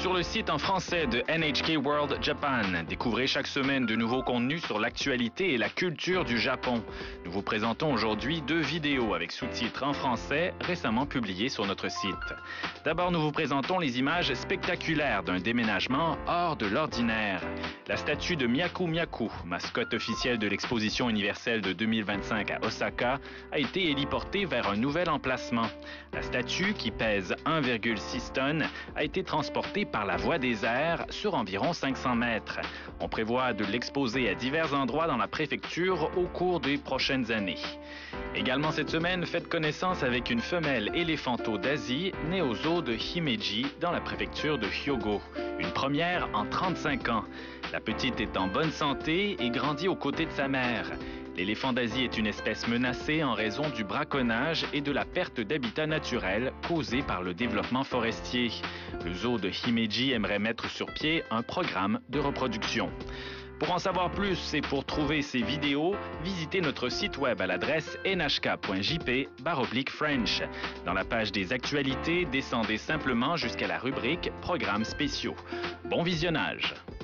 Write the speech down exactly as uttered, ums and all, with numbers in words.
Sur le site en français de N H K World Japan, découvrez chaque semaine de nouveaux contenus sur l'actualité et la culture du Japon. Nous vous présentons aujourd'hui deux vidéos avec sous-titres en français récemment publiées sur notre site. D'abord, nous vous présentons les images spectaculaires d'un déménagement hors de l'ordinaire. La statue de Miaku Miaku, mascotte officielle de l'exposition universelle de deux mille vingt-cinq à Osaka, a été héliportée vers un nouvel emplacement. La statue, qui pèse un virgule six tonnes, a été transportée par la voie des airs sur environ cinq cents mètres. On prévoit de l'exposer à divers endroits dans la préfecture au cours des prochaines années. Également cette semaine, faites connaissance avec une femelle éléphanto d'Asie née au zoo de Himeji dans la préfecture de Hyogo. Une première en trente-cinq ans. La petite est en bonne santé et grandit aux côtés de sa mère. L'éléphant d'Asie est une espèce menacée en raison du braconnage et de la perte d'habitat naturel causée par le développement forestier. Le zoo de Himeji aimerait mettre sur pied un programme de reproduction. Pour en savoir plus et pour trouver ces vidéos, visitez notre site web à l'adresse n h k point j p barre oblique French. Dans la page des actualités, descendez simplement jusqu'à la rubrique Programmes spéciaux. Bon visionnage!